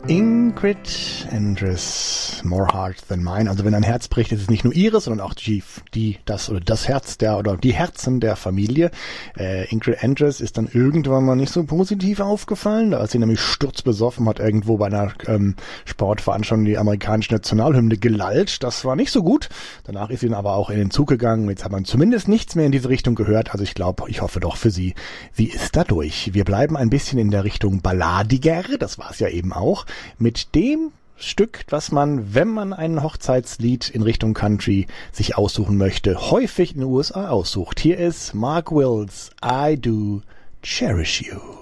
Ingrid Andress, More Heart Than Mine. Also wenn ein Herz bricht, ist es nicht nur ihres, sondern auch das Herz die Herzen der Familie. Ingrid Andress ist dann irgendwann mal nicht so positiv aufgefallen, als sie nämlich sturzbesoffen hat irgendwo bei einer Sportveranstaltung die amerikanische Nationalhymne gelallt. Das war nicht so gut. Danach ist sie dann aber auch in den Zug gegangen. Jetzt hat man zumindest nichts mehr in diese Richtung gehört. Also ich hoffe doch für sie ist da durch. Wir bleiben ein bisschen in der Richtung balladiger. Das war es ja eben auch. Mit dem Stück, was man, wenn man ein Hochzeitslied in Richtung Country sich aussuchen möchte, häufig in den USA aussucht. Hier ist Mark Wills, I Do Cherish You.